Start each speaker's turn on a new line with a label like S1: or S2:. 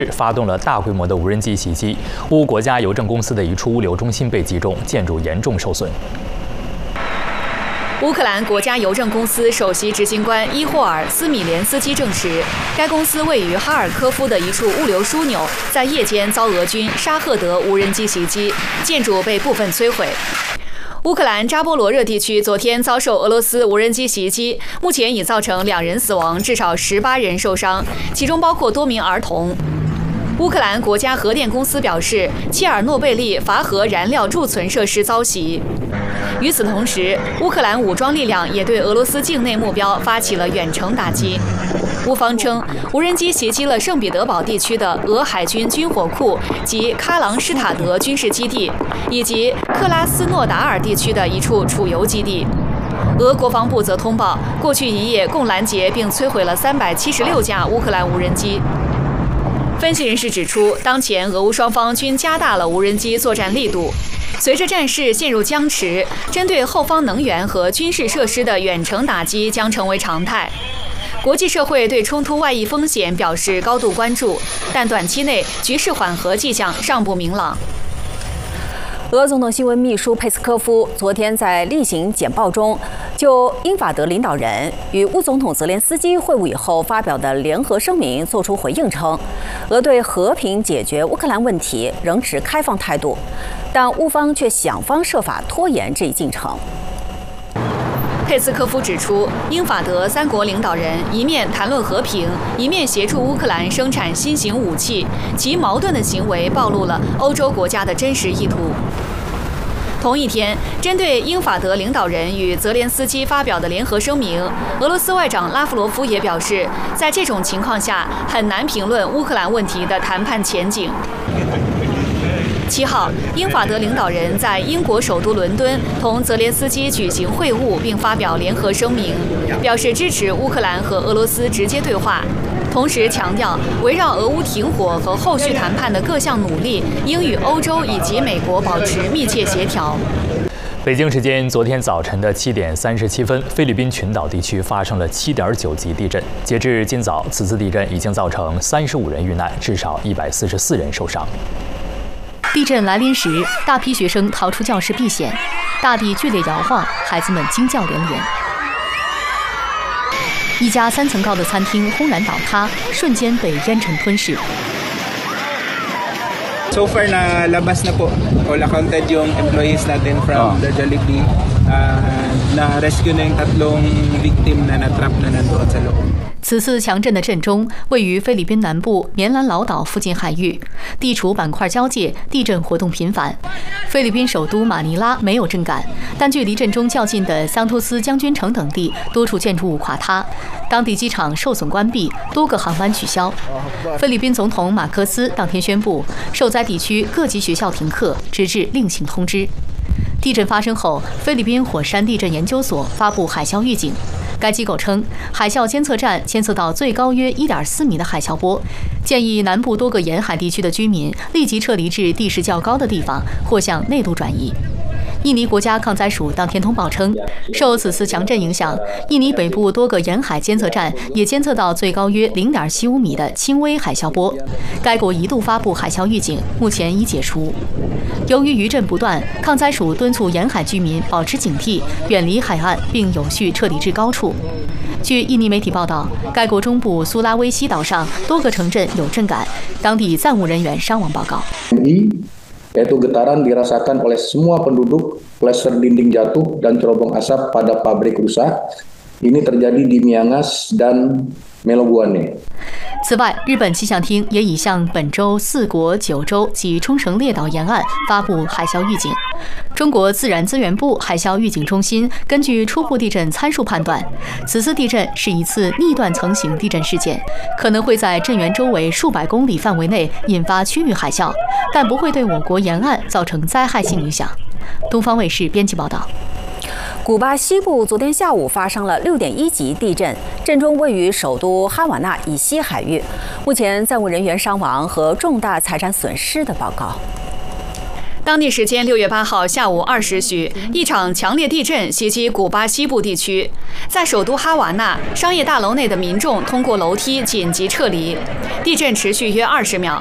S1: 发动了大规模的无人机袭击，乌国家邮政公司的一处物流中心被击中，建筑严重受损。
S2: 乌克兰国家邮政公司首席执行官伊霍尔·斯米连斯基证实，该公司位于哈尔科夫的一处物流枢纽在夜间遭俄军沙赫德无人机袭击，建筑被部分摧毁。乌克兰扎波罗热地区昨天遭受俄罗斯无人机袭击，目前已造成2人死亡，至少18人受伤，其中包括多名儿童。乌克兰国家核电公司表示，切尔诺贝利伐核燃料贮存设施遭袭。与此同时，乌克兰武装力量也对俄罗斯境内目标发起了远程打击。乌方称，无人机袭击了圣彼得堡地区的俄海军军火库及喀朗施塔德军事基地，以及克拉斯诺达尔地区的一处储油基地。俄国防部则通报，过去一夜共拦截并摧毁了376架乌克兰无人机。分析人士指出，当前俄乌双方均加大了无人机作战力度。随着战事陷入僵持，针对后方能源和军事设施的远程打击将成为常态。国际社会对冲突外溢风险表示高度关注，但短期内局势缓和迹象尚不明朗。
S3: 俄总统新闻秘书佩斯科夫昨天在例行简报中，就英法德领导人与乌总统泽连斯基会晤以后发表的联合声明作出回应称，俄对和平解决乌克兰问题仍持开放态度，但乌方却想方设法拖延这一进程。
S2: 佩斯科夫指出，英法德3国领导人一面谈论和平，一面协助乌克兰生产新型武器，其矛盾的行为暴露了欧洲国家的真实意图。同一天，针对英法德领导人与泽连斯基发表的联合声明，俄罗斯外长拉夫罗夫也表示，在这种情况下，很难评论乌克兰问题的谈判前景。7号，英法德领导人在英国首都伦敦同泽连斯基举行会晤，并发表联合声明，表示支持乌克兰和俄罗斯直接对话，同时强调围绕俄乌停火和后续谈判的各项努力应与欧洲以及美国保持密切协调。
S1: 北京时间昨天早晨的7点37分，菲律宾群岛地区发生了7.9级地震。截至今早，此次地震已经造成35人遇难，至少144人受伤。
S4: 地震来临时，大批学生逃出教室避险，大地剧烈摇晃，孩子们惊叫连连。一家3层高的餐厅轰然倒塌，瞬间被烟尘吞噬。
S5: So far na labas na po. All accounted yung employees natin from the Jollibee. Na-rescue na yung 3 victim na na-trap na nandoon sa loob.
S4: 此次强震的震中位于菲律宾南部棉兰老岛附近海域，地处板块交界，地震活动频繁。菲律宾首都马尼拉没有震感，但距离震中较近的桑托斯将军城等地多处建筑物垮塌，当地机场受损关闭，多个航班取消。菲律宾总统马克思当天宣布，受灾地区各级学校停课，直至另行通知。地震发生后，菲律宾火山地震研究所发布海啸预警。该机构称，海啸监测站监测到最高约1.4米的海啸波，建议南部多个沿海地区的居民立即撤离至地势较高的地方，或向内陆转移。印尼国家抗灾署当天通报称，受此次强震影响，印尼北部多个沿海监测站也监测到最高约0.75米的轻微海啸波。该国一度发布海啸预警，目前已解除。由于余震不断，抗灾署敦促沿海居民保持警惕，远离海岸，并有序撤离至高处。据印尼媒体报道，该国中部苏拉威西岛上多个城镇有震感，当地暂无人员伤亡报告。
S6: Yaitu getaran dirasakan oleh semua penduduk, plaster dinding jatuh dan cerobong asap pada pabrik rusak. Ini terjadi di Miangas dan Meloguane。
S4: 此外，日本气象厅也已向本州4国九州及冲绳列岛沿岸发布海啸预警。中国自然资源部海啸预警中心根据初步地震参数判断，此次地震是一次逆断层型地震事件，可能会在震源周围数百公里范围内引发区域海啸，但不会对我国沿岸造成灾害性影响。东方卫视编辑报道。
S3: 古巴西部昨天下午发生了6.1级地震，震中位于首都哈瓦那以西海域，目前暂无人员伤亡和重大财产损失的报告。
S2: 当地时间6月8号下午2时许，一场强烈地震袭击古巴西部地区，在首都哈瓦那商业大楼内的民众通过楼梯紧急撤离。地震持续约20秒，